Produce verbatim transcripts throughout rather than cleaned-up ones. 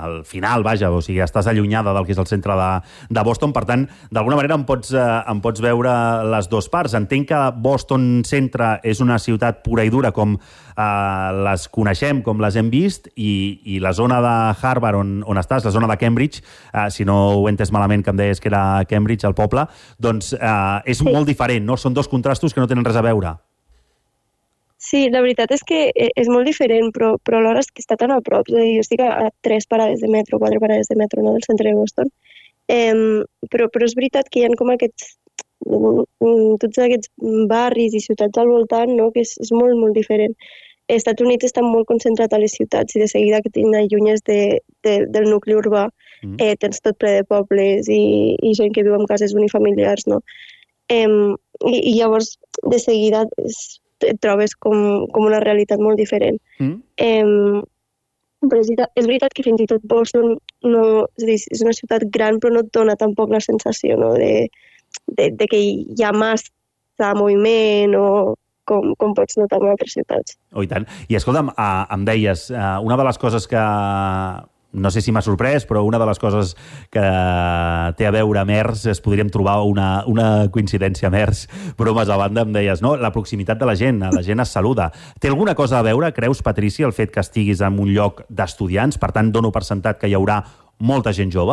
al final, vaja, o sigui, estàs allunyada del que és el centre de, de Boston, per tant, d'alguna manera em pots, eh, em pots veure les dues parts. Entenc que Boston Centre és una ciutat pura i dura com eh, les coneixem, com les hem vist, i, i la zona de Harvard on, on estàs, la zona de Cambridge, eh, si no ho he entès malament, que em deies que era Cambridge, el poble, doncs eh, és sí. molt diferent, no? Són dos contrastos que no tenen res a veure. Sí, la veritat és que és molt diferent, però, però alhora és que està tan a prop. És a dir, jo estic a, a tres parades de metro, quatre parades de metro, no?, del centre de Boston. Eh, però, però és veritat que hi ha com aquests, tots aquests barris i ciutats al voltant, no?, que és, és molt, molt diferent. Els Estats Units estan molt concentrats a les ciutats i de seguida que tenen allunyes de, de, del nucli urbà, mm. eh, tens tot ple de pobles i, i gent que viu en cases unifamiliars, no? Eh, i, I llavors, de seguida, és, et trobes com, com una realitat molt diferent. Mm. Eh, però és, és veritat que fins i tot Boston no, és, dir, és una ciutat gran, però no et dona tampoc la sensació, no?, de, de, de que hi ha massa moviment o com, com pots notar en altres ciutats. Oh, i tant. I escolta'm, eh, em deies, eh, una de les coses que no sé si m'ha sorprès, però una de les coses que té a veure amb E R S, es podríem trobar una, una coincidència amb E R S, bromes a banda, em deies, no? La proximitat de la gent, la gent es saluda. Té alguna cosa a veure, creus, Patrícia, el fet que estiguis en un lloc d'estudiants, per tant, dono per sentat que hi haurà molta gent jove?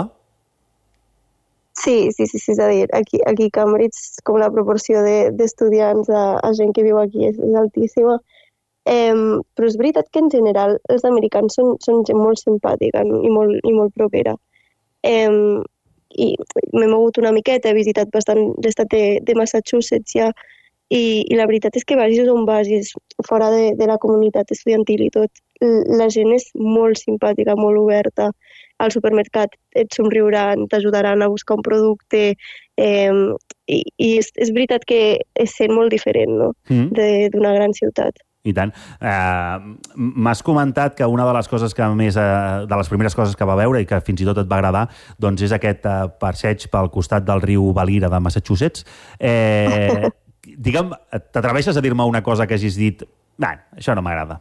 Sí, sí, sí, sí, és a dir, aquí, aquí a Cambridge, com la proporció d'estudiants de, a, a gent que viu aquí és, és altíssima. Eh, però és veritat que en general els americans són, són gent molt simpàtica i molt, i molt propera. Eh, i m'he mogut una miqueta, he visitat bastant l'estat de, de Massachusetts ja, i, i la veritat és que vagis on vagis, fora de, de la comunitat estudiantil i tot, la gent és molt simpàtica, molt oberta. Al supermercat et somriuran, t'ajudaran a buscar un producte, eh, i, i és, és veritat que és sent molt diferent, no?, mm. d'una gran ciutat. I tant. Eh, m'has comentat que una de les coses que més, eh, de les primeres coses que va veure i que fins i tot et va agradar, doncs és aquest eh, passeig pel costat del riu Valira de Massachusetts. Eh, digue'm, t'atreveixes a dir-me una cosa que hagis dit, nah, això no m'agrada?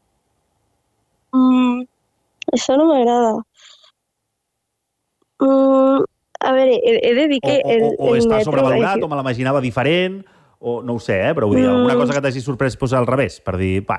Mm, això no m'agrada. Mm, a veure, he, he de dir que... O, o, el, o, o el està metro, sobrevalorat, eh, o me l'imaginava diferent... O no ho sé, eh? Però vull dir, alguna cosa que t'hagi sorprès posar al revés, per dir, va.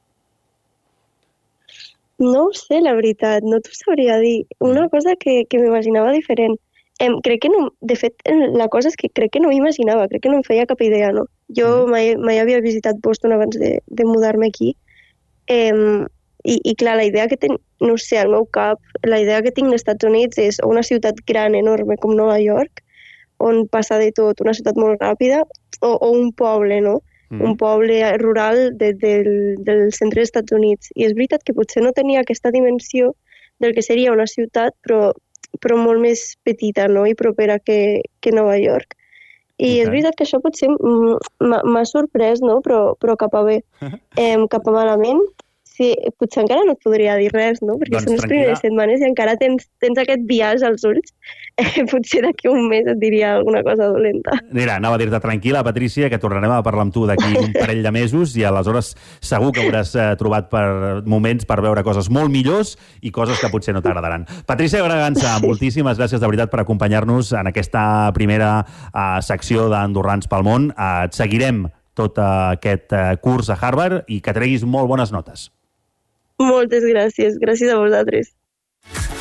No ho sé, la veritat, no t'ho sabria dir. Una cosa que, que m'imaginava diferent. Eh, crec que no, de fet, la cosa és que crec que no m'imaginava, crec que no em feia cap idea, no? Jo mm. mai, mai havia visitat Boston abans de, de mudar-me aquí. Eh, i, I clar, la idea que tinc, no sé, al meu cap, la idea que tinc dels Estats Units és una ciutat gran, enorme, com Nova York, on passa de tot, una ciutat molt ràpida, o, o un poble, no? Mm. Un poble rural de, del, del centre dels Estats Units. I és veritat que potser no tenia aquesta dimensió del que seria una ciutat, però, però molt més petita, no?, i propera que, que Nova York. I okay. és veritat que això potser m'ha sorprès, no?, però, però cap a bé. Eh, cap a malament, sí, potser encara no et podria dir res, no?, perquè doncs són les tranquil·la. Primeres setmanes i encara tens, tens aquest biaix als ulls. Eh, potser d'aquí un mes et diria alguna cosa dolenta. Mira, anava a dir-te tranquil·la, Patrícia, que tornarem a parlar amb tu d'aquí un parell de mesos i aleshores segur que hauràs eh, trobat per moments per veure coses molt millors i coses que potser no t'agradaran. Patrícia Bragança, sí. moltíssimes gràcies de veritat per acompanyar-nos en aquesta primera eh, secció d'Andorrans pel món. Eh, et seguirem tot eh, aquest eh, curs a Harvard i que treguis molt bones notes. Moltes gràcies. Gràcies a vosaltres.